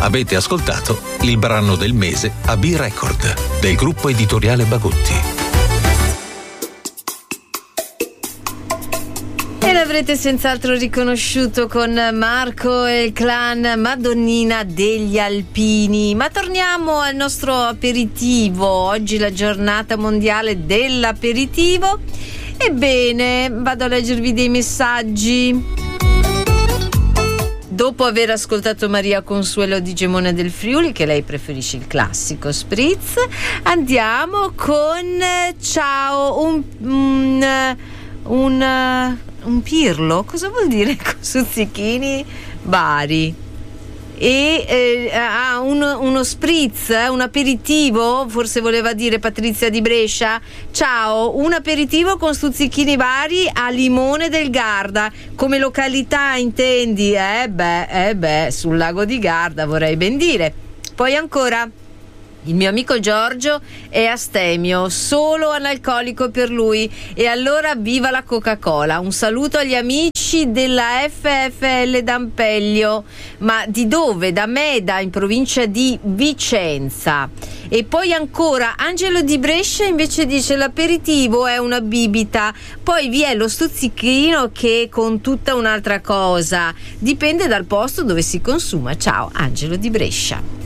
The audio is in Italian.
Avete ascoltato il brano del mese a B-Record del gruppo editoriale Bagotti. E l'avrete senz'altro riconosciuto con Marco e il clan Madonnina degli Alpini. Ma torniamo al nostro aperitivo. Oggi la giornata mondiale dell'aperitivo. Ebbene, vado a leggervi dei messaggi. Dopo aver ascoltato Maria Consuelo di Gemona del Friuli, che lei preferisce il classico spritz, andiamo con ciao, un pirlo. Cosa vuol dire con stuzzichini vari? E uno spritz, un aperitivo, forse voleva dire Patrizia di Brescia. Ciao, un aperitivo con stuzzichini vari a Limone del Garda. Come località intendi? Sul lago di Garda, vorrei ben dire. Poi ancora, il mio amico Giorgio è astemio, solo analcolico per lui, e allora viva la Coca-Cola. Un saluto agli amici della FFL d'Ampello, ma di dove? Da Meda, in provincia di Vicenza. E poi ancora Angelo di Brescia invece dice l'aperitivo è una bibita, poi vi è lo stuzzichino che è con tutta un'altra cosa, dipende dal posto dove si consuma. Ciao Angelo di Brescia.